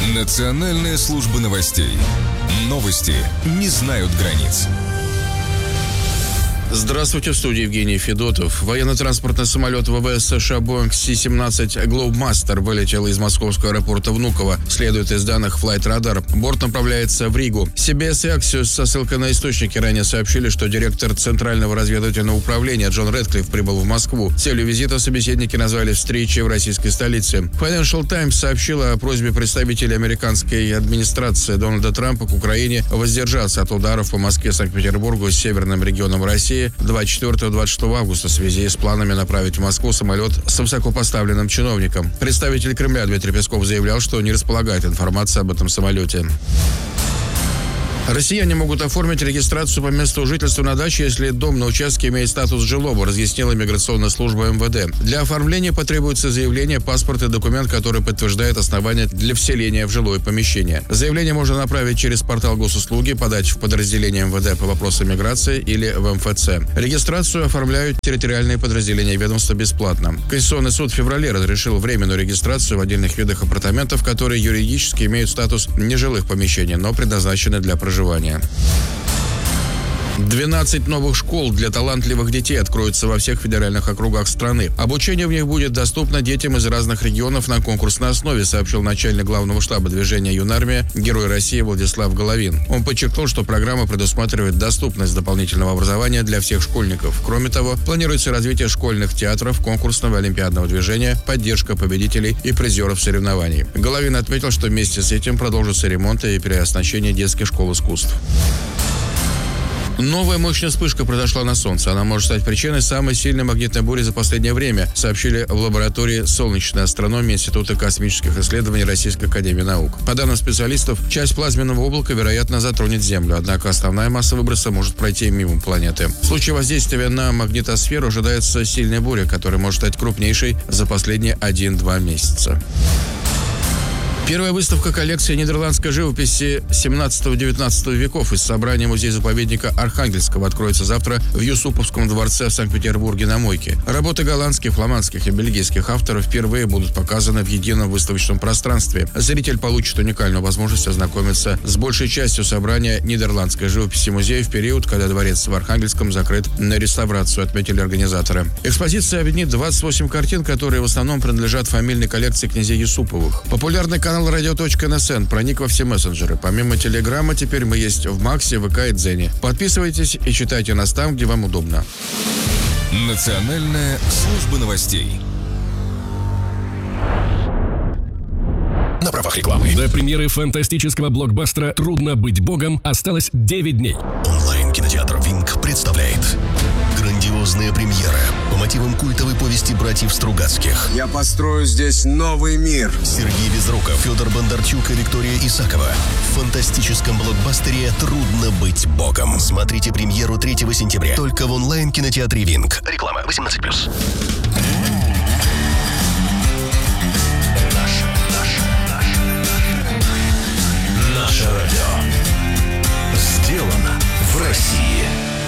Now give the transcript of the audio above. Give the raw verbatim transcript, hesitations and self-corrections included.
Национальная служба новостей. Новости не знают границ. Здравствуйте, в студии Евгений Федотов. Военно-транспортный самолет ВВС США Boeing Си семнадцать Globemaster вылетел из московского аэропорта Внуково. Следует из данных Flight Radar. Борт направляется в Ригу. си би эс и Axios со ссылкой на источники ранее сообщили, что директор Центрального разведывательного управления Джон Рэдклифф прибыл в Москву. Целью визита собеседники назвали встречи в российской столице. Financial Times сообщила о просьбе представителей американской администрации Дональда Трампа к Украине воздержаться от ударов по Москве, Санкт-Петербургу и северным регионам России двадцать четвёртого — двадцать шестого августа в связи с планами направить в Москву самолет с высокопоставленным чиновником. Представитель Кремля Дмитрий Песков заявлял, что не располагает информацией об этом самолете. Россияне могут оформить регистрацию по месту жительства на даче, если дом на участке имеет статус жилого, разъяснила миграционная служба эм вэ дэ. Для оформления потребуется заявление, паспорт и документ, который подтверждает основания для вселения в жилое помещение. Заявление можно направить через портал госуслуги, подать в подразделение эм вэ дэ по вопросам миграции или в эм эф цэ. Регистрацию оформляют территориальные подразделения ведомства бесплатно. Конституционный суд в феврале разрешил временную регистрацию в отдельных видах апартаментов, которые юридически имеют статус нежилых помещений, но предназначены для проживания. двенадцать новых школ для талантливых детей откроются во всех федеральных округах страны. Обучение в них будет доступно детям из разных регионов на конкурсной основе, сообщил начальник главного штаба движения «Юнармия», Герой России Владислав Головин. Он подчеркнул, что программа предусматривает доступность дополнительного образования для всех школьников. Кроме того, планируется развитие школьных театров, конкурсного и олимпиадного движения, поддержка победителей и призеров соревнований. Головин отметил, что вместе с этим продолжится ремонт и переоснащение детских школ искусств. Новая мощная вспышка произошла на Солнце. Она может стать причиной самой сильной магнитной бури за последнее время, сообщили в лаборатории солнечной астрономии Института космических исследований Российской академии наук. По данным специалистов, часть плазменного облака, вероятно, затронет Землю, однако основная масса выброса может пройти мимо планеты. В случае воздействия на магнитосферу ожидается сильная буря, которая может стать крупнейшей за последние один-два месяца. Первая выставка коллекции нидерландской живописи семнадцатого-девятнадцатого веков из собрания музея-заповедника Архангельского откроется завтра в Юсуповском дворце в Санкт-Петербурге на Мойке. Работы голландских, фламандских и бельгийских авторов впервые будут показаны в едином выставочном пространстве. Зритель получит уникальную возможность ознакомиться с большей частью собрания нидерландской живописи музея в период, когда дворец в Архангельском закрыт на реставрацию, отметили организаторы. Экспозиция объединит двадцать восемь картин, которые в основном принадлежат фамильной коллекции князей Юсуповых. Популярный канал Канал радио точка эн эс эн проник во все мессенджеры. Помимо Телеграма, теперь мы есть в Максе, ВК и Дзене. Подписывайтесь и читайте нас там, где вам удобно. Национальная служба новостей. На правах рекламы. До премьеры фантастического блокбастера «Трудно быть богом» осталось девять дней. Онлайн-кинотеатр «Винк» представляет грандиозная премьера по мотивам культовой повести братьев Стругацких. Я построю здесь новый мир. Сергей Безруков, Федор Бондарчук и Виктория Исакова. В фантастическом блокбастере «Трудно быть богом». Смотрите премьеру третьего сентября только в онлайн-кинотеатре «Винк». Реклама восемнадцать плюс.